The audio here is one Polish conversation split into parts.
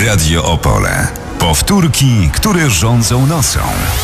Radio Opole. Powtórki, które rządzą nocą.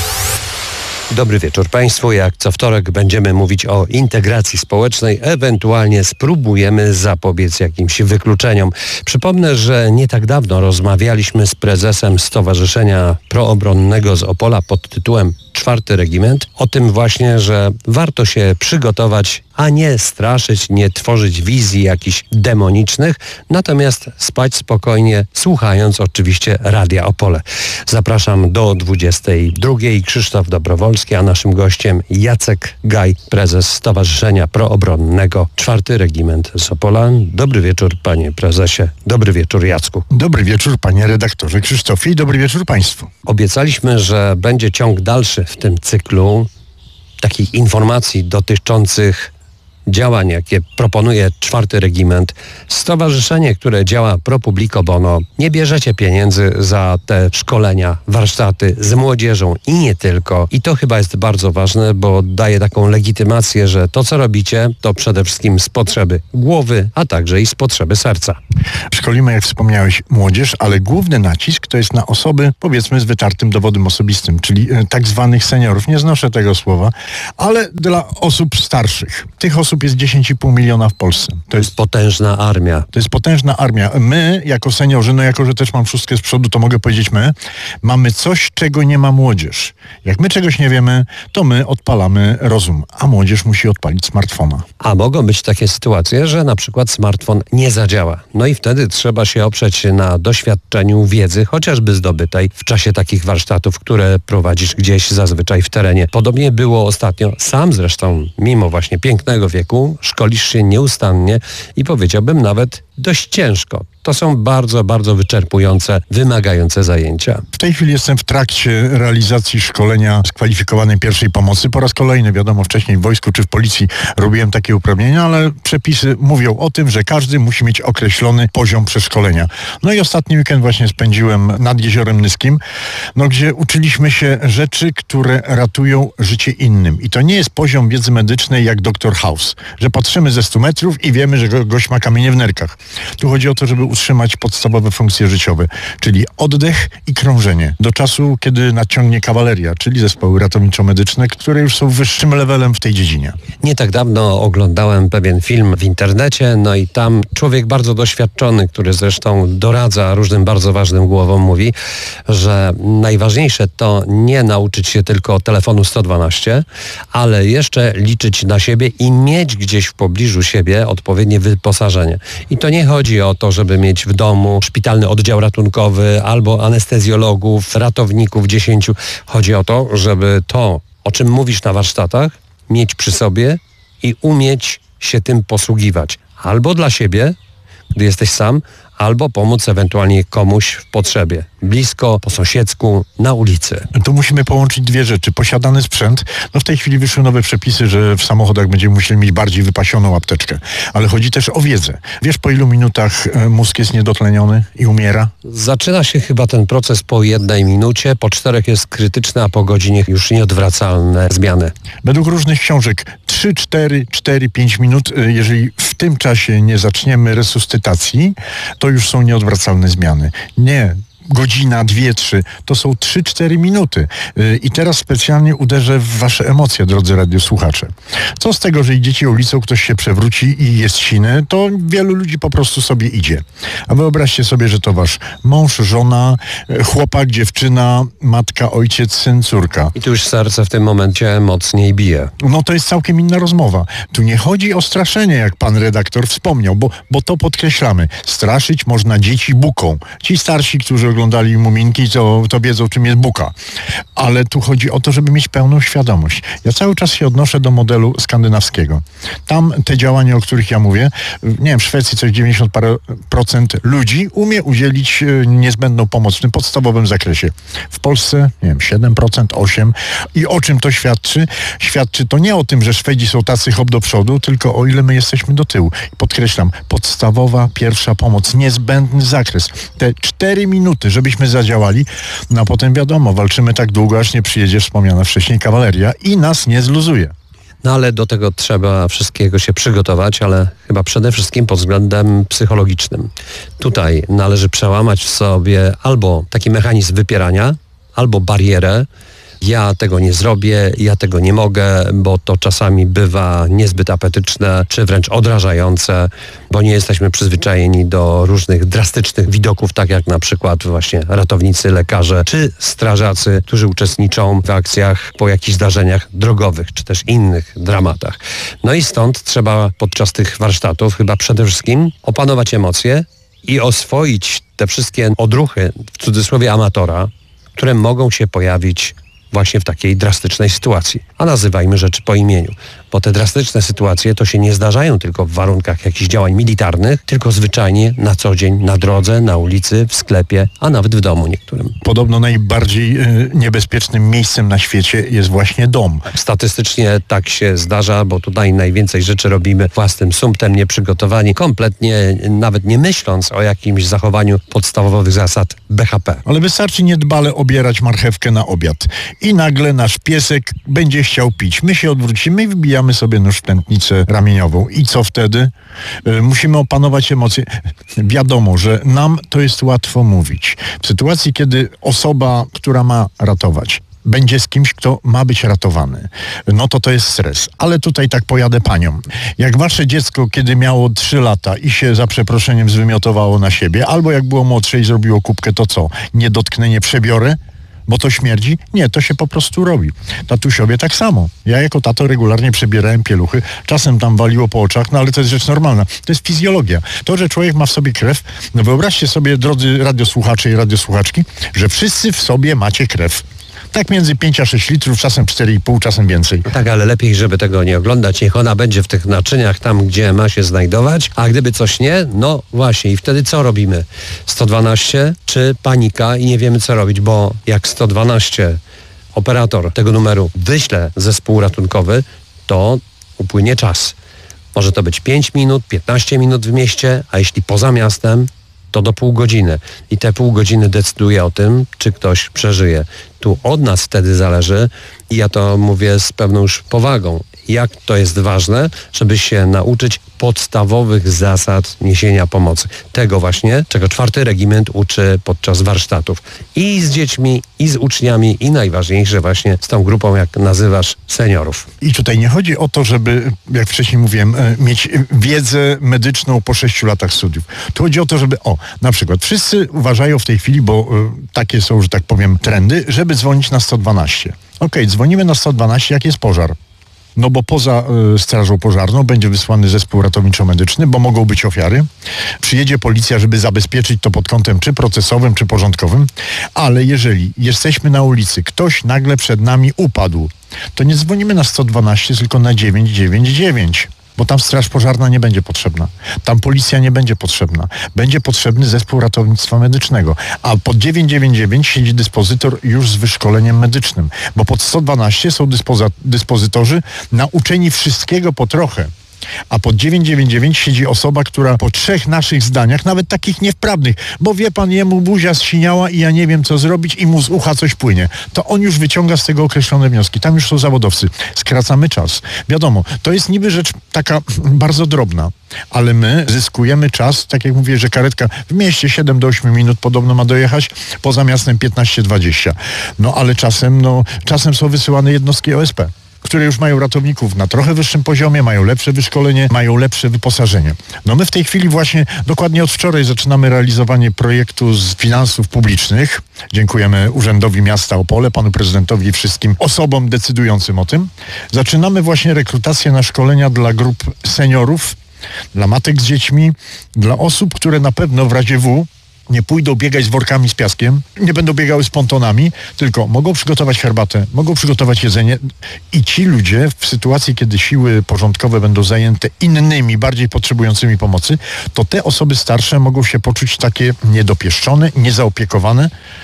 Dobry wieczór Państwu. Jak co wtorek będziemy mówić o integracji społecznej, ewentualnie spróbujemy zapobiec jakimś wykluczeniom. Przypomnę, że nie tak dawno rozmawialiśmy z prezesem Stowarzyszenia Proobronnego z Opola pod tytułem 4. Regiment o tym właśnie, że warto się przygotować, a nie straszyć, nie tworzyć wizji jakichś demonicznych, natomiast spać spokojnie, słuchając oczywiście Radia Opole. Zapraszam do 22. Krzysztof Dobrowolski, a naszym gościem Jacek Gaj, prezes Stowarzyszenia Proobronnego 4. Regiment z Opola. Dobry wieczór, panie prezesie. Dobry wieczór, Jacku. Dobry wieczór, panie redaktorze Krzysztofie, i dobry wieczór państwu. Obiecaliśmy, że będzie ciąg dalszy w tym cyklu takich informacji dotyczących działań, jakie proponuje 4. Regiment. Stowarzyszenie, które działa pro publico bono. Nie bierzecie pieniędzy za te szkolenia, warsztaty z młodzieżą i nie tylko. I to chyba jest bardzo ważne, bo daje taką legitymację, że to, co robicie, to przede wszystkim z potrzeby głowy, a także i z potrzeby serca. Szkolimy, jak wspomniałeś, młodzież, ale główny nacisk to jest na osoby, powiedzmy, z wytartym dowodem osobistym, czyli tak zwanych seniorów. Nie znoszę tego słowa, ale dla osób starszych. Tych osób jest 10,5 miliona w Polsce. To jest potężna armia. To jest potężna armia. My, jako seniorzy, jako że też mam szóstkę z przodu, to mogę powiedzieć mamy coś, czego nie ma młodzież. Jak my czegoś nie wiemy, to my odpalamy rozum, a młodzież musi odpalić smartfona. A mogą być takie sytuacje, że na przykład smartfon nie zadziała. No i wtedy trzeba się oprzeć na doświadczeniu, wiedzy, chociażby zdobytej w czasie takich warsztatów, które prowadzisz gdzieś zazwyczaj w terenie. Podobnie było ostatnio. Sam zresztą, mimo właśnie pięknego wieku, szkolisz się nieustannie i powiedziałbym nawet dość ciężko. To są bardzo, bardzo wyczerpujące, wymagające zajęcia. W tej chwili jestem w trakcie realizacji szkolenia skwalifikowanej pierwszej pomocy. Po raz kolejny, wiadomo, wcześniej w wojsku czy w policji robiłem takie uprawnienia, ale przepisy mówią o tym, że każdy musi mieć określony poziom przeszkolenia. No i ostatni weekend właśnie spędziłem nad Jeziorem Nyskim, gdzie uczyliśmy się rzeczy, które ratują życie innym. I to nie jest poziom wiedzy medycznej jak Dr. House, że patrzymy ze 100 metrów i wiemy, że gość ma kamienie w nerkach. Tu chodzi o to, żeby utrzymać podstawowe funkcje życiowe, czyli oddech i krążenie. Do czasu, kiedy nadciągnie kawaleria, czyli zespoły ratowniczo-medyczne, które już są wyższym levelem w tej dziedzinie. Nie tak dawno oglądałem pewien film w internecie, i tam człowiek bardzo doświadczony, który zresztą doradza różnym bardzo ważnym głowom, mówi, że najważniejsze to nie nauczyć się tylko telefonu 112, ale jeszcze liczyć na siebie i mieć gdzieś w pobliżu siebie odpowiednie wyposażenie. I to nie chodzi o to, żeby mieć w domu szpitalny oddział ratunkowy albo anestezjologów, ratowników 10. Chodzi o to, żeby to, o czym mówisz na warsztatach, mieć przy sobie i umieć się tym posługiwać. Albo dla siebie, gdy jesteś sam, albo pomóc ewentualnie komuś w potrzebie. Blisko, po sąsiedzku, na ulicy. Tu musimy połączyć dwie rzeczy. Posiadany sprzęt. W tej chwili wyszły nowe przepisy, że w samochodach będziemy musieli mieć bardziej wypasioną apteczkę. Ale chodzi też o wiedzę. Wiesz, po ilu minutach mózg jest niedotleniony i umiera? Zaczyna się chyba ten proces po 1 minucie, po 4 jest krytyczny, a po godzinie już nieodwracalne zmiany. Według różnych książek 3, 4, 5 minut, jeżeli w tym czasie nie zaczniemy resuscytacji, to już są nieodwracalne zmiany. Nie godzina, 2, 3, to są 3-4 minuty. I teraz specjalnie uderzę w wasze emocje, drodzy radiosłuchacze. Co z tego, że idziecie ulicą, ktoś się przewróci i jest siny, to wielu ludzi po prostu sobie idzie. A wyobraźcie sobie, że to wasz mąż, żona, chłopak, dziewczyna, matka, ojciec, syn, córka. I tu już serce w tym momencie mocniej bije. To jest całkiem inna rozmowa. Tu nie chodzi o straszenie, jak pan redaktor wspomniał, bo to podkreślamy. Straszyć można dzieci buką. Ci starsi, którzy oglądali Muminki, to wiedzą, czym jest buka. Ale tu chodzi o to, żeby mieć pełną świadomość. Ja cały czas się odnoszę do modelu skandynawskiego. Tam te działania, o których ja mówię, w Szwecji coś 90% ludzi umie udzielić niezbędną pomoc w tym podstawowym zakresie. W Polsce, 7%, 8%. I o czym to świadczy? Świadczy to nie o tym, że Szwedzi są tacy hop do przodu, tylko o ile my jesteśmy do tyłu. I podkreślam, podstawowa, pierwsza pomoc, niezbędny zakres. Te 4 minuty, żebyśmy zadziałali, a potem wiadomo, walczymy tak długo, aż nie przyjedzie wspomniana wcześniej kawaleria i nas nie zluzuje. No ale do tego trzeba wszystkiego się przygotować, ale chyba przede wszystkim pod względem psychologicznym. Tutaj należy przełamać w sobie albo taki mechanizm wypierania, albo barierę. Ja tego nie zrobię, ja tego nie mogę, bo to czasami bywa niezbyt apetyczne, czy wręcz odrażające, bo nie jesteśmy przyzwyczajeni do różnych drastycznych widoków, tak jak na przykład właśnie ratownicy, lekarze, czy strażacy, którzy uczestniczą w akcjach po jakichś zdarzeniach drogowych, czy też innych dramatach. No i stąd trzeba podczas tych warsztatów chyba przede wszystkim opanować emocje i oswoić te wszystkie odruchy, w cudzysłowie amatora, które mogą się pojawić właśnie w takiej drastycznej sytuacji. A nazywajmy rzeczy po imieniu. Bo te drastyczne sytuacje to się nie zdarzają tylko w warunkach jakichś działań militarnych, tylko zwyczajnie na co dzień, na drodze, na ulicy, w sklepie, a nawet w domu niektórym. Podobno najbardziej niebezpiecznym miejscem na świecie jest właśnie dom. Statystycznie tak się zdarza, bo tutaj najwięcej rzeczy robimy własnym sumptem, nieprzygotowani, kompletnie nawet nie myśląc o jakimś zachowaniu podstawowych zasad BHP. Ale wystarczy niedbale obierać marchewkę na obiad i nagle nasz piesek będzie chciał pić. My się odwrócimy i wybijamy sobie nóż w tętnicę ramieniową. I co wtedy? Musimy opanować emocje. Wiadomo, że nam to jest łatwo mówić. W sytuacji, kiedy osoba, która ma ratować, będzie z kimś, kto ma być ratowany, no to jest stres. Ale tutaj tak pojadę panią. Jak wasze dziecko, kiedy miało 3 lata i się za przeproszeniem zwymiotowało na siebie, albo jak było młodsze i zrobiło kubkę, to co? Nie dotknę, nie przebiorę? Bo to śmierdzi? Nie, to się po prostu robi. Tatusiowie tak samo. Ja jako tato regularnie przebierałem pieluchy. Czasem tam waliło po oczach, no ale to jest rzecz normalna. To jest fizjologia. To, że człowiek ma w sobie krew, no wyobraźcie sobie, drodzy radiosłuchacze i radiosłuchaczki, że wszyscy w sobie macie krew. Tak między 5 a 6 litrów, czasem 4,5, czasem więcej. No tak, ale lepiej, żeby tego nie oglądać. Niech ona będzie w tych naczyniach tam, gdzie ma się znajdować, a gdyby coś nie, no właśnie i wtedy co robimy? 112 czy panika i nie wiemy co robić, bo jak 112 operator tego numeru wyśle zespół ratunkowy, to upłynie czas. Może to być 5 minut, 15 minut w mieście, a jeśli poza miastem, to do pół godziny. I te pół godziny decyduje o tym, czy ktoś przeżyje. Tu od nas wtedy zależy i ja to mówię z pewną już powagą. Jak to jest ważne, żeby się nauczyć podstawowych zasad niesienia pomocy. Tego właśnie, czego 4. Regiment uczy podczas warsztatów. I z dziećmi, i z uczniami, i najważniejsze właśnie z tą grupą, jak nazywasz, seniorów. I tutaj nie chodzi o to, żeby, jak wcześniej mówiłem, mieć wiedzę medyczną po 6 latach studiów. Tu chodzi o to, żeby, na przykład wszyscy uważają w tej chwili, bo takie są, że tak powiem, trendy, żeby dzwonić na 112. Okej, dzwonimy na 112, jak jest pożar. No bo poza strażą pożarną będzie wysłany zespół ratowniczo-medyczny, bo mogą być ofiary. Przyjedzie policja, żeby zabezpieczyć to pod kątem czy procesowym, czy porządkowym. Ale jeżeli jesteśmy na ulicy, ktoś nagle przed nami upadł, to nie dzwonimy na 112, tylko na 999. Bo tam straż pożarna nie będzie potrzebna. Tam policja nie będzie potrzebna. Będzie potrzebny zespół ratownictwa medycznego. A pod 999 siedzi dyspozytor już z wyszkoleniem medycznym. Bo pod 112 są dyspozytorzy nauczeni wszystkiego po trochę. A pod 999 siedzi osoba, która po 3 naszych zdaniach, nawet takich niewprawnych, bo wie pan, jemu buzia zsiniała i ja nie wiem co zrobić i mu z ucha coś płynie, to on już wyciąga z tego określone wnioski. Tam już są zawodowcy. Skracamy czas. Wiadomo, to jest niby rzecz taka bardzo drobna, ale my zyskujemy czas, tak jak mówię, że karetka w mieście 7 do 8 minut podobno ma dojechać, poza miastem 15-20. No ale czasem są wysyłane jednostki OSP, które już mają ratowników na trochę wyższym poziomie, mają lepsze wyszkolenie, mają lepsze wyposażenie. No my w tej chwili właśnie, dokładnie od wczoraj zaczynamy realizowanie projektu z finansów publicznych. Dziękujemy Urzędowi Miasta Opole, panu prezydentowi i wszystkim osobom decydującym o tym. Zaczynamy właśnie rekrutację na szkolenia dla grup seniorów, dla matek z dziećmi, dla osób, które na pewno w razie W nie pójdą biegać z workami z piaskiem, nie będą biegały z pontonami, tylko mogą przygotować herbatę, mogą przygotować jedzenie i ci ludzie w sytuacji, kiedy siły porządkowe będą zajęte innymi, bardziej potrzebującymi pomocy, to te osoby starsze mogą się poczuć takie niedopieszczone, niezaopiekowane.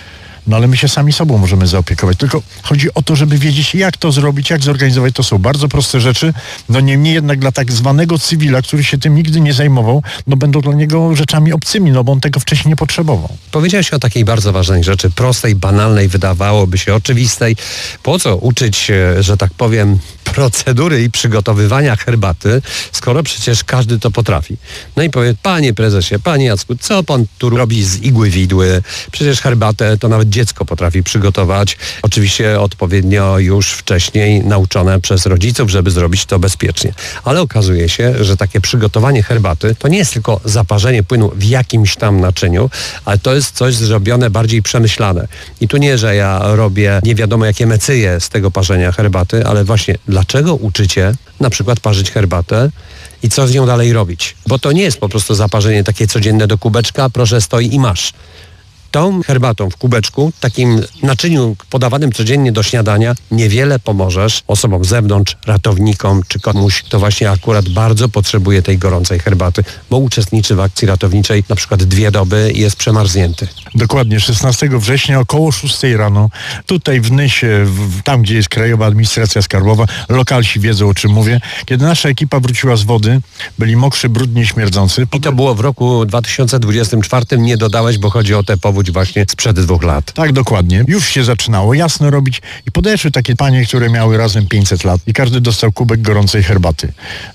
No ale my się sami sobą możemy zaopiekować. Tylko chodzi o to, żeby wiedzieć, jak to zrobić, jak zorganizować. To są bardzo proste rzeczy. No niemniej jednak dla tak zwanego cywila, który się tym nigdy nie zajmował, no będą dla niego rzeczami obcymi, no bo on tego wcześniej nie potrzebował. Powiedziałeś o takiej bardzo ważnej rzeczy, prostej, banalnej, wydawałoby się oczywistej. Po co uczyć, że tak powiem, procedury i przygotowywania herbaty, skoro przecież każdy to potrafi. No i powie, panie prezesie, panie Jacku, co pan tu robi z igły widły? Przecież herbatę to nawet dziecko potrafi przygotować. Oczywiście odpowiednio już wcześniej nauczone przez rodziców, żeby zrobić to bezpiecznie. Ale okazuje się, że takie przygotowanie herbaty to nie jest tylko zaparzenie płynu w jakimś tam naczyniu, ale to jest coś zrobione bardziej przemyślane. I tu nie, że ja robię nie wiadomo jakie mecyje z tego parzenia herbaty, ale właśnie dlaczego uczycie na przykład parzyć herbatę i co z nią dalej robić? Bo to nie jest po prostu zaparzenie takie codzienne do kubeczka, proszę stoi i masz. Tą herbatą w kubeczku, takim naczyniu podawanym codziennie do śniadania, niewiele pomożesz osobom z zewnątrz, ratownikom czy komuś, kto właśnie akurat bardzo potrzebuje tej gorącej herbaty, bo uczestniczy w akcji ratowniczej na przykład 2 doby i jest przemarznięty. Dokładnie, 16 września około 6 rano, tutaj w Nysie, tam gdzie jest Krajowa Administracja Skarbowa, lokalsi wiedzą, o czym mówię, kiedy nasza ekipa wróciła z wody, byli mokrzy, brudni i śmierdzący. I to było w roku 2024, nie dodałeś, bo chodzi o tę powódź właśnie sprzed 2 lat. Tak, dokładnie. Już się zaczynało jasno robić i podeszły takie panie, które miały razem 500 lat i każdy dostał kubek gorącej herbaty.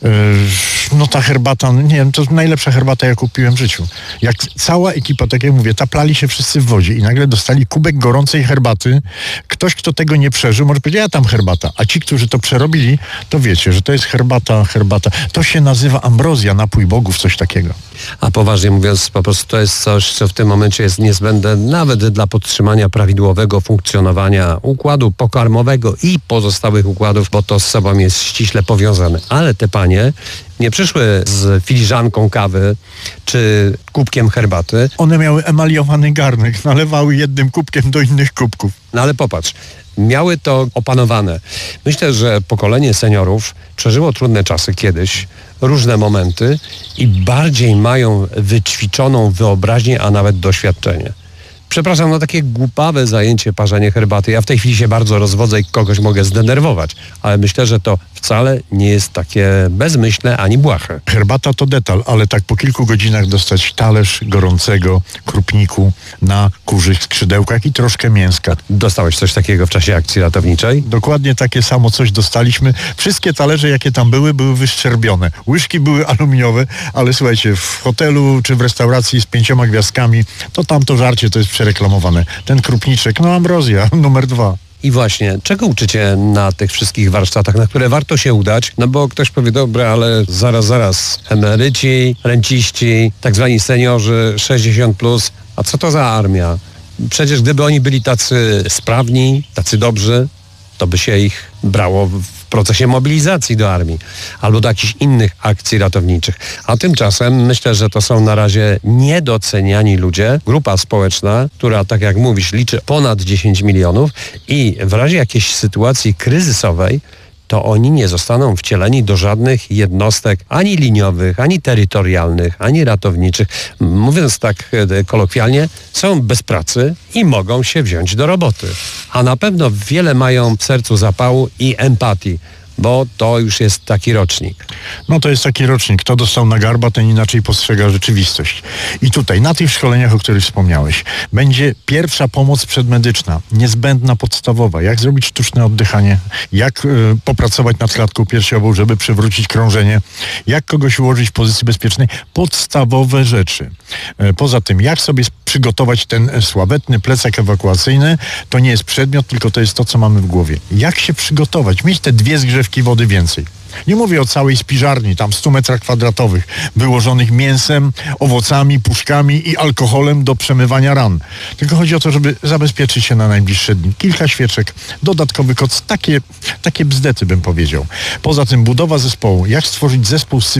No ta herbata, nie wiem, to najlepsza herbata, jaką kupiłem w życiu. Jak cała ekipa, tak jak mówię, taplali się wszyscy w wodzie i nagle dostali kubek gorącej herbaty. Ktoś, kto tego nie przeżył, może powiedzieć, ja tam herbata. A ci, którzy to przerobili, to wiecie, że to jest herbata. To się nazywa ambrozja, napój bogów, coś takiego. A poważnie mówiąc, po prostu to jest coś, co w tym momencie jest niezbędne nawet dla podtrzymania prawidłowego funkcjonowania układu pokarmowego i pozostałych układów, bo to z sobą jest ściśle powiązane. Ale te panie nie przyszły z filiżanką kawy czy kubkiem herbaty. One miały emaliowany garnek, nalewały jednym kubkiem do innych kubków. No ale popatrz, miały to opanowane. Myślę, że pokolenie seniorów przeżyło trudne czasy kiedyś, różne momenty i bardziej mają wyćwiczoną wyobraźnię, a nawet doświadczenie. Przepraszam, no takie głupawe zajęcie parzenie herbaty. Ja w tej chwili się bardzo rozwodzę i kogoś mogę zdenerwować, ale myślę, że to wcale nie jest takie bezmyślne ani błahe. Herbata to detal, ale tak po kilku godzinach dostać talerz gorącego krupniku na kurzych skrzydełkach i troszkę mięska. Dostałeś coś takiego w czasie akcji ratowniczej? Dokładnie takie samo coś dostaliśmy. Wszystkie talerze, jakie tam były wyszczerbione. Łyżki były aluminiowe, ale słuchajcie, w hotelu czy w restauracji z 5 gwiazdkami, to tamto żarcie to jest przereklamowane. Ten krupniczek, no ambrozja, numer 2. I właśnie, czego uczycie na tych wszystkich warsztatach, na które warto się udać? No bo ktoś powie, dobra, ale zaraz, emeryci, renciści, tak zwani seniorzy, 60+, a co to za armia? Przecież gdyby oni byli tacy sprawni, tacy dobrzy, to by się ich brało w procesie mobilizacji do armii albo do jakichś innych akcji ratowniczych. A tymczasem myślę, że to są na razie niedoceniani ludzie, grupa społeczna, która, tak jak mówisz, liczy ponad 10 milionów i w razie jakiejś sytuacji kryzysowej to oni nie zostaną wcieleni do żadnych jednostek ani liniowych, ani terytorialnych, ani ratowniczych. Mówiąc tak kolokwialnie, są bez pracy i mogą się wziąć do roboty. A na pewno wiele mają w sercu zapału i empatii, bo to już jest taki rocznik. No to jest taki rocznik. Kto dostał na garba, ten inaczej postrzega rzeczywistość. I tutaj, na tych szkoleniach, o których wspomniałeś, będzie pierwsza pomoc przedmedyczna, niezbędna, podstawowa. Jak zrobić sztuczne oddychanie, jak popracować nad klatką piersiową, żeby przywrócić krążenie, jak kogoś ułożyć w pozycji bezpiecznej. Podstawowe rzeczy. Poza tym, jak sobie przygotować ten sławetny plecak ewakuacyjny, to nie jest przedmiot, tylko to jest to, co mamy w głowie. Jak się przygotować? Mieć te 2 zgrzewki wody więcej. Nie mówię o całej spiżarni, tam w 100 metrach kwadratowych, wyłożonych mięsem, owocami, puszkami i alkoholem do przemywania ran. Tylko chodzi o to, żeby zabezpieczyć się na najbliższe dni. Kilka świeczek, dodatkowy koc, takie bzdety bym powiedział. Poza tym budowa zespołu. Jak stworzyć zespół z cywilów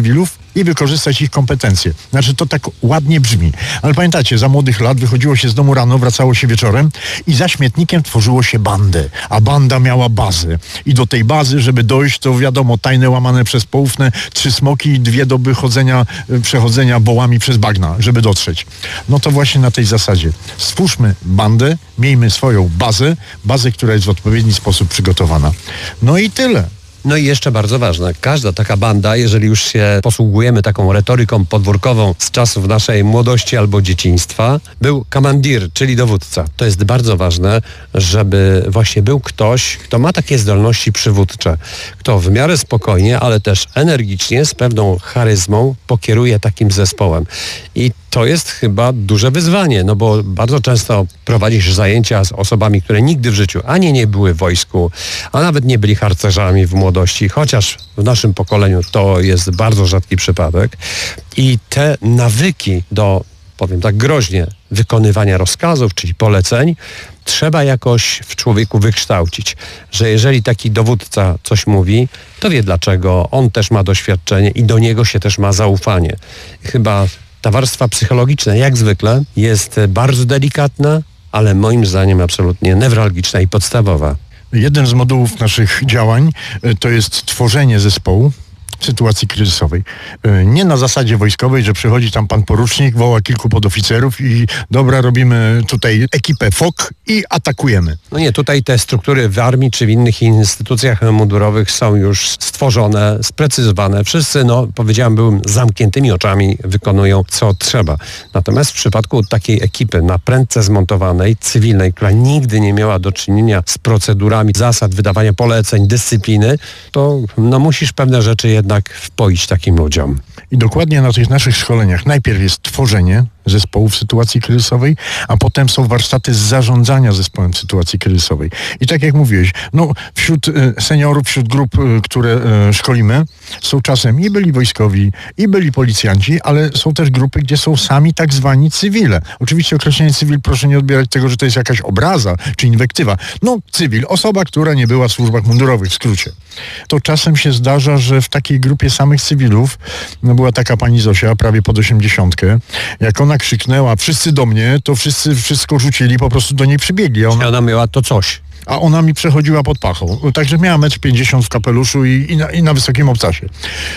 i wykorzystać ich kompetencje. Znaczy to tak ładnie brzmi. Ale pamiętacie, za młodych lat wychodziło się z domu rano, wracało się wieczorem i za śmietnikiem tworzyło się bandę. A banda miała bazę. I do tej bazy, żeby dojść, to wiadomo, tajne łamane przez poufne, 3 smoki i 2 doby przechodzenia bołami przez bagna, żeby dotrzeć. No to właśnie na tej zasadzie. Stwórzmy bandę, miejmy swoją bazę, która jest w odpowiedni sposób przygotowana. No i tyle. No i jeszcze bardzo ważne, każda taka banda, jeżeli już się posługujemy taką retoryką podwórkową z czasów naszej młodości albo dzieciństwa, był kamandir, czyli dowódca. To jest bardzo ważne, żeby właśnie był ktoś, kto ma takie zdolności przywódcze, kto w miarę spokojnie, ale też energicznie, z pewną charyzmą pokieruje takim zespołem. I to jest chyba duże wyzwanie, no bo bardzo często prowadzisz zajęcia z osobami, które nigdy w życiu ani nie były w wojsku, a nawet nie byli harcerzami w młodości, chociaż w naszym pokoleniu to jest bardzo rzadki przypadek. I te nawyki do, powiem tak groźnie, wykonywania rozkazów, czyli poleceń, trzeba jakoś w człowieku wykształcić, że jeżeli taki dowódca coś mówi, to wie dlaczego, on też ma doświadczenie i do niego się też ma zaufanie. Chyba ta warstwa psychologiczna, jak zwykle, jest bardzo delikatna, ale moim zdaniem absolutnie newralgiczna i podstawowa. Jeden z modułów naszych działań to jest tworzenie zespołu w sytuacji kryzysowej. Nie na zasadzie wojskowej, że przychodzi tam pan porucznik, woła kilku podoficerów i dobra, robimy tutaj ekipę FOK i atakujemy. No nie, tutaj te struktury w armii czy w innych instytucjach mundurowych są już stworzone, sprecyzowane. Wszyscy, powiedziałem, zamkniętymi oczami wykonują co trzeba. Natomiast w przypadku takiej ekipy na prędce zmontowanej, cywilnej, która nigdy nie miała do czynienia z procedurami, zasad wydawania poleceń, dyscypliny, to musisz pewne rzeczy jednak wpoić takim ludziom. I dokładnie na tych naszych szkoleniach najpierw jest tworzenie zespołu w sytuacji kryzysowej, a potem są warsztaty z zarządzania zespołem w sytuacji kryzysowej. I tak jak mówiłeś, wśród seniorów, wśród grup, które szkolimy, są czasem i byli wojskowi, i byli policjanci, ale są też grupy, gdzie są sami tak zwani cywile. Oczywiście określenie cywil, proszę nie odbierać tego, że to jest jakaś obraza czy inwektywa. Cywil, osoba, która nie była w służbach mundurowych, w skrócie. To czasem się zdarza, że w takiej grupie samych cywilów, była taka pani Zosia, prawie pod 80, jak ona krzyknęła wszyscy do mnie, to wszyscy wszystko rzucili, po prostu do niej przybiegli. Ona miała to coś. A ona mi przechodziła pod pachą. Także miała 1,50 m w kapeluszu i na wysokim obcasie.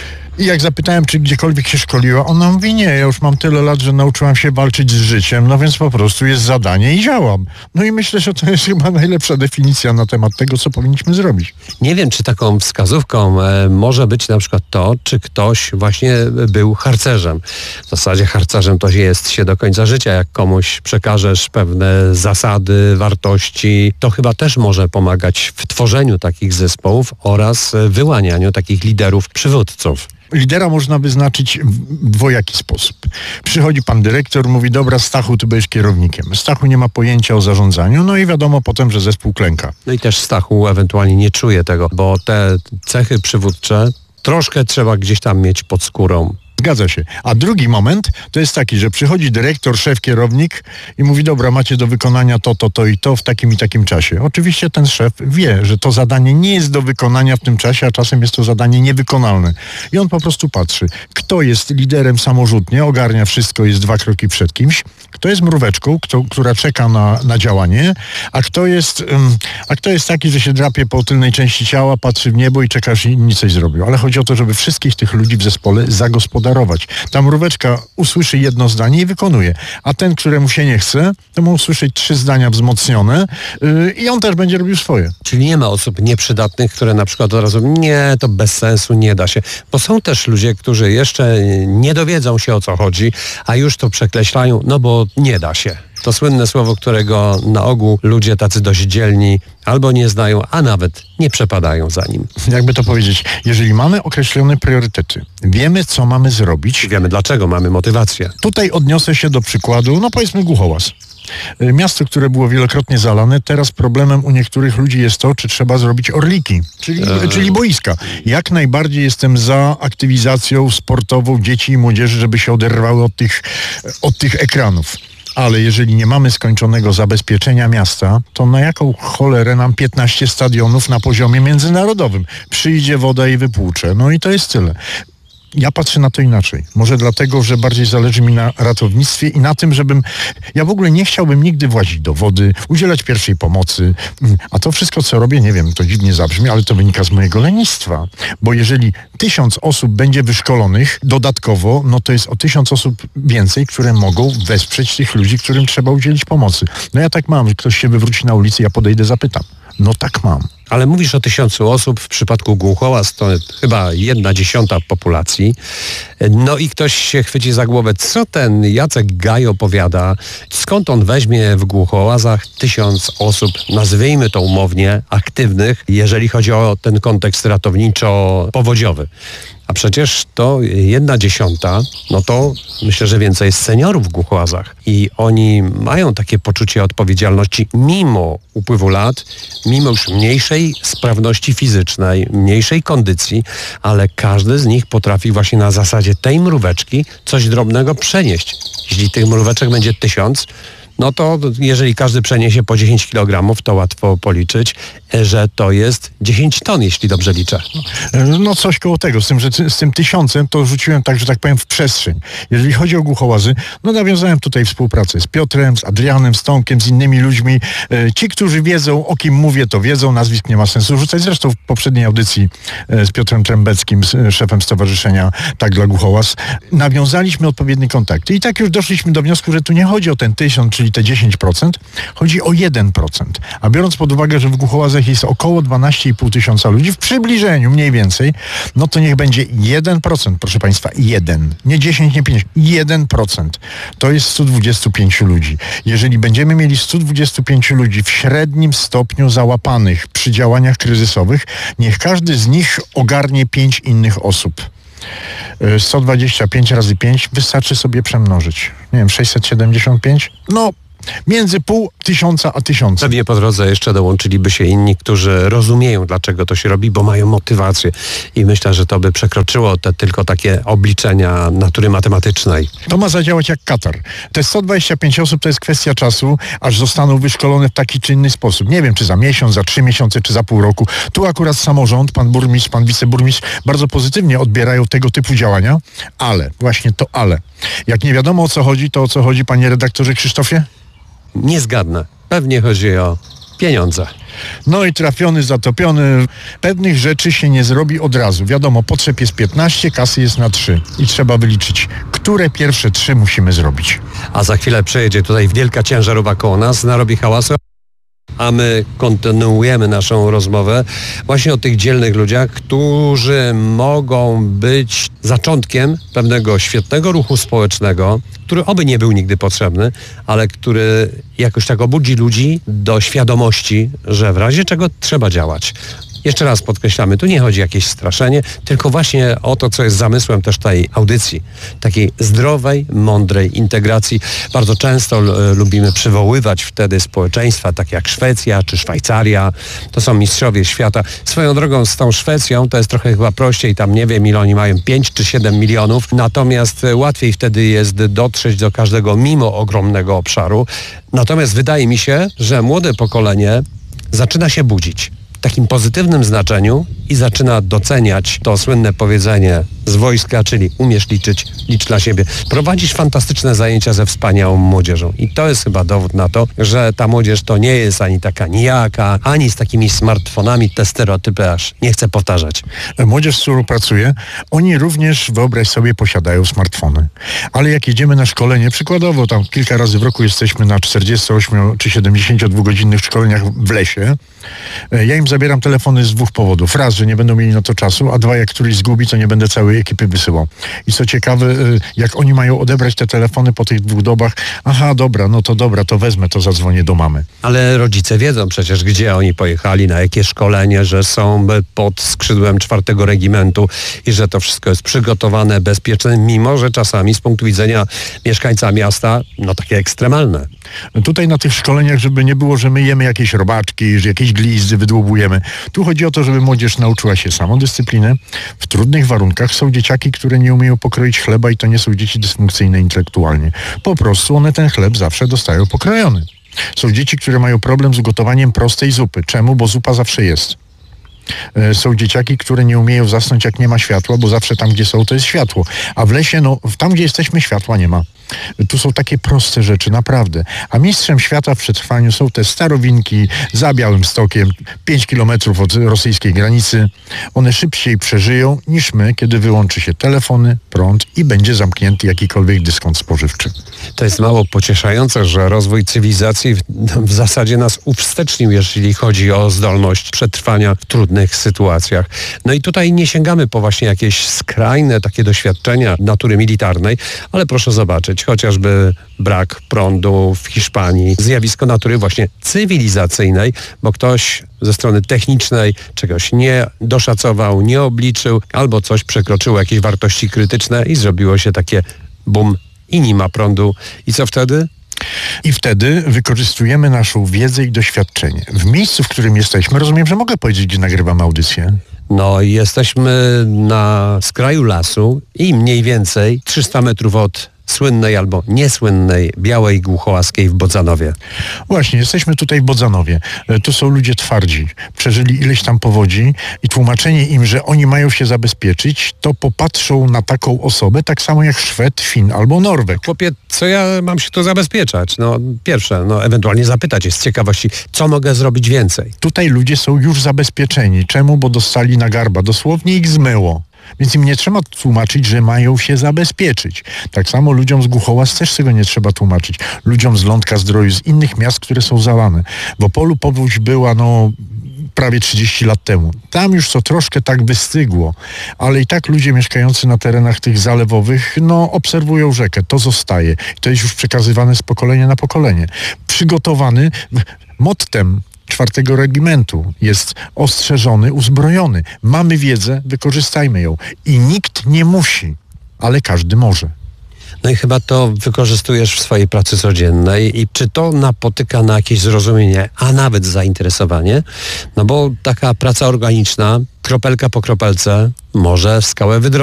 I jak zapytałem, czy gdziekolwiek się szkoliła, ona mówi, nie, ja już mam tyle lat, że nauczyłam się walczyć z życiem, więc po prostu jest zadanie i działam. I myślę, że to jest chyba najlepsza definicja na temat tego, co powinniśmy zrobić. Nie wiem, czy taką wskazówką może być na przykład to, czy ktoś właśnie był harcerzem. W zasadzie harcerzem to jest się do końca życia. Jak komuś przekażesz pewne zasady, wartości, to chyba też może pomagać w tworzeniu takich zespołów oraz wyłanianiu takich liderów, przywódców. Lidera można wyznaczyć w dwojaki sposób. Przychodzi pan dyrektor, mówi, dobra, Stachu, ty będziesz kierownikiem. Stachu nie ma pojęcia o zarządzaniu, i wiadomo potem, że zespół klęka. I też Stachu ewentualnie nie czuje tego, bo te cechy przywódcze troszkę trzeba gdzieś tam mieć pod skórą. Zgadza się. A drugi moment to jest taki, że przychodzi dyrektor, szef, kierownik i mówi, dobra, macie do wykonania to i to w takim i takim czasie. Oczywiście ten szef wie, że to zadanie nie jest do wykonania w tym czasie, a czasem jest to zadanie niewykonalne. I on po prostu patrzy, kto jest liderem samorzutnie, ogarnia wszystko, jest 2 kroki przed kimś, kto jest mróweczką, która czeka na działanie, a kto jest taki, że się drapie po tylnej części ciała, patrzy w niebo i czeka, aż inni coś zrobią. Ale chodzi o to, żeby wszystkich tych ludzi w zespole zagospodarować. Ta mróweczka usłyszy jedno zdanie i wykonuje. A ten, któremu się nie chce, to ma usłyszeć 3 zdania wzmocnione i on też będzie robił swoje. Czyli nie ma osób nieprzydatnych, które na przykład od razu, nie, to bez sensu, nie da się. Bo są też ludzie, którzy jeszcze nie dowiedzą się, o co chodzi, a już to przekreślają, bo nie da się. To słynne słowo, którego na ogół ludzie tacy dość dzielni albo nie znają, a nawet nie przepadają za nim. Jakby to powiedzieć, jeżeli mamy określone priorytety, wiemy, co mamy zrobić. Wiemy, dlaczego, mamy motywację. Tutaj odniosę się do przykładu, powiedzmy Głuchołaz. Miasto, które było wielokrotnie zalane, teraz problemem u niektórych ludzi jest to, czy trzeba zrobić orliki, czyli boiska. Jak najbardziej jestem za aktywizacją sportową dzieci i młodzieży, żeby się oderwały od tych ekranów. Ale jeżeli nie mamy skończonego zabezpieczenia miasta, to na jaką cholerę nam 15 stadionów na poziomie międzynarodowym? Przyjdzie woda i wypłucze. I to jest tyle. Ja patrzę na to inaczej. Może dlatego, że bardziej zależy mi na ratownictwie i na tym, ja w ogóle nie chciałbym nigdy włazić do wody, udzielać pierwszej pomocy. A to wszystko, co robię, nie wiem, to dziwnie zabrzmi, ale to wynika z mojego lenistwa. Bo jeżeli 1000 osób będzie wyszkolonych dodatkowo, no to jest o 1000 osób więcej, które mogą wesprzeć tych ludzi, którym trzeba udzielić pomocy. No ja tak mam, że ktoś się wywróci na ulicy, ja podejdę, zapytam. No tak mam. Ale mówisz o 1000 osób, w przypadku Głuchołaz to chyba 1/10 populacji. No i ktoś się chwyci za głowę, co ten Jacek Gaj opowiada, skąd on weźmie w Głuchołazach 1000 osób, nazwijmy to umownie, aktywnych, jeżeli chodzi o ten kontekst ratowniczo-powodziowy. A przecież to 1/10, no to myślę, że więcej jest seniorów w Głuchołazach. I oni mają takie poczucie odpowiedzialności mimo upływu lat, mimo już mniejszej sprawności fizycznej, mniejszej kondycji, ale każdy z nich potrafi właśnie na zasadzie tej mróweczki coś drobnego przenieść. Jeśli tych mróweczek będzie 1000, no to jeżeli każdy przeniesie po 10 kg, to łatwo policzyć, że to jest 10 ton, jeśli dobrze liczę. No coś koło tego, z tym, że z tym 1000 to rzuciłem tak, że tak powiem, w przestrzeń. Jeżeli chodzi o Głuchołazy, no nawiązałem tutaj współpracę z Piotrem, z Adrianem, z Tomkiem, z innymi ludźmi. Ci, którzy wiedzą, o kim mówię, to wiedzą, nazwisk nie ma sensu rzucać. Zresztą w poprzedniej audycji z Piotrem Trębeckim, szefem Stowarzyszenia Tak dla Głuchołaz, nawiązaliśmy odpowiedni kontakt. I tak już doszliśmy do wniosku, że tu nie chodzi o ten 1000, czyli te 10%, chodzi o 1%. A biorąc pod uwagę, że w Głuchołazach jest około 12,5 tysiąca ludzi, w przybliżeniu mniej więcej, no to niech będzie 1%, proszę Państwa, 1. Nie 10, nie 5, 1%. To jest 125 ludzi. Jeżeli będziemy mieli 125 ludzi w średnim stopniu załapanych przy działaniach kryzysowych, niech każdy z nich ogarnie 5 innych osób. 125 razy 5 wystarczy sobie przemnożyć. Nie wiem, 675? No, między 500 a 1000. Pewnie po drodze jeszcze dołączyliby się inni, którzy rozumieją, dlaczego to się robi, bo mają motywację. I myślę, że to by przekroczyło te tylko takie obliczenia natury matematycznej. To ma zadziałać jak Katar. Te 125 osób to jest kwestia czasu, aż zostaną wyszkolone w taki czy inny sposób. Nie wiem, czy za miesiąc, za 3 miesiące, czy za pół roku. Tu akurat samorząd, pan burmistrz, pan wiceburmistrz bardzo pozytywnie odbierają tego typu działania, ale, właśnie to ale. Jak nie wiadomo o co chodzi, to o co chodzi, panie redaktorze Krzysztofie? Nie zgadnę. Pewnie chodzi o pieniądze. No i trafiony, zatopiony. Pewnych rzeczy się nie zrobi od razu. Wiadomo, potrzeb jest 15, kasy jest na 3. I trzeba wyliczyć, które pierwsze 3 musimy zrobić. A za chwilę przejedzie tutaj wielka ciężarówka koło nas, narobi hałasu. A my kontynuujemy naszą rozmowę właśnie o tych dzielnych ludziach, którzy mogą być zaczątkiem pewnego świetnego ruchu społecznego, który oby nie był nigdy potrzebny, ale który jakoś tak obudzi ludzi do świadomości, że w razie czego trzeba działać. Jeszcze raz podkreślamy, tu nie chodzi o jakieś straszenie, tylko właśnie o to, co jest zamysłem też tej audycji. Takiej zdrowej, mądrej integracji. Bardzo często lubimy przywoływać wtedy społeczeństwa, takie jak Szwecja czy Szwajcaria. To są mistrzowie świata. Swoją drogą z tą Szwecją to jest trochę chyba prościej. Tam nie wiem, ile oni mają, 5 czy 7 milionów. Natomiast łatwiej wtedy jest dotrzeć do każdego mimo ogromnego obszaru. Natomiast wydaje mi się, że młode pokolenie zaczyna się budzić w takim pozytywnym znaczeniu i zaczyna doceniać to słynne powiedzenie z wojska, czyli umiesz liczyć, licz dla siebie. Prowadzisz fantastyczne zajęcia ze wspaniałą młodzieżą i to jest chyba dowód na to, że ta młodzież to nie jest ani taka nijaka, ani z takimi smartfonami, te stereotypy aż nie chcę powtarzać. Młodzież, z którą pracuję, oni również, wyobraź sobie, posiadają smartfony. Ale jak jedziemy na szkolenie, przykładowo tam kilka razy w roku jesteśmy na 48 czy 72-godzinnych szkoleniach w lesie, ja im zabieram telefony z 2 powodów. Raz, że nie będą mieli na to czasu, a 2, jak któryś zgubi, to nie będę całej ekipy wysyłał. I co ciekawe, jak oni mają odebrać te telefony po tych 2 dobach, aha, dobra, no to dobra, to wezmę, to zadzwonię do mamy. Ale rodzice wiedzą przecież, gdzie oni pojechali, na jakie szkolenie, że są pod skrzydłem 4 regimentu i że to wszystko jest przygotowane, bezpieczne, mimo że czasami z punktu widzenia mieszkańca miasta, no takie ekstremalne. Tutaj na tych szkoleniach, żeby nie było, że my jemy jakieś robaczki, że jakieś glizdy wydłubujemy. Tu chodzi o to, żeby młodzież nauczyła się samodyscypliny. W trudnych warunkach są dzieciaki, które nie umieją pokroić chleba i to nie są dzieci dysfunkcyjne intelektualnie. Po prostu one ten chleb zawsze dostają pokrojony. Są dzieci, które mają problem z ugotowaniem prostej zupy. Czemu? Bo zupa zawsze jest. Są dzieciaki, które nie umieją zasnąć, jak nie ma światła, bo zawsze tam, gdzie są, to jest światło. A w lesie, no tam, gdzie jesteśmy, światła nie ma. Tu są takie proste rzeczy, naprawdę. A mistrzem świata w przetrwaniu są te starowinki za Białymstokiem, 5 kilometrów od rosyjskiej granicy. One szybciej przeżyją niż my, kiedy wyłączy się telefony, prąd i będzie zamknięty jakikolwiek dyskont spożywczy. To jest mało pocieszające, że rozwój cywilizacji w zasadzie nas uwstecznił, jeśli chodzi o zdolność przetrwania w trudnych sytuacjach. No i tutaj nie sięgamy po właśnie jakieś skrajne takie doświadczenia natury militarnej, ale proszę zobaczyć, chociażby brak prądu w Hiszpanii, zjawisko natury właśnie cywilizacyjnej, bo ktoś ze strony technicznej czegoś nie doszacował, nie obliczył, albo coś przekroczyło jakieś wartości krytyczne i zrobiło się takie bum i nie ma prądu. I co wtedy? I wtedy wykorzystujemy naszą wiedzę i doświadczenie. W miejscu, w którym jesteśmy, rozumiem, że mogę powiedzieć, gdzie nagrywamy audycję. No, jesteśmy na skraju lasu i mniej więcej 300 metrów od słynnej albo niesłynnej Białej Głuchołaskiej w Bodzanowie. Właśnie, jesteśmy tutaj w Bodzanowie. Tu są ludzie twardzi. Przeżyli ileś tam powodzi i tłumaczenie im, że oni mają się zabezpieczyć, to popatrzą na taką osobę tak samo jak Szwed, Fin albo Norweg. Chłopie, co ja mam się tu zabezpieczać? No, pierwsze, ewentualnie zapytać jest z ciekawości, co mogę zrobić więcej? Tutaj ludzie są już zabezpieczeni. Czemu? Bo dostali na garba. Dosłownie ich zmyło. Więc im nie trzeba tłumaczyć, że mają się zabezpieczyć. Tak samo ludziom z Głuchołaz też tego nie trzeba tłumaczyć. Ludziom z Lądka-Zdroju, z innych miast, które są zalane. W Opolu powódź była prawie 30 lat temu. Tam już to troszkę tak wystygło, ale i tak ludzie mieszkający na terenach tych zalewowych, obserwują rzekę. To zostaje. To jest już przekazywane z pokolenia na pokolenie. Przygotowany mottem 4. regimentu jest ostrzeżony, uzbrojony. Mamy wiedzę, wykorzystajmy ją. I nikt nie musi, ale każdy może. No i chyba to wykorzystujesz w swojej pracy codziennej. I czy to napotyka na jakieś zrozumienie, a nawet zainteresowanie? No bo taka praca organiczna, kropelka po kropelce, może skałę wydrobić.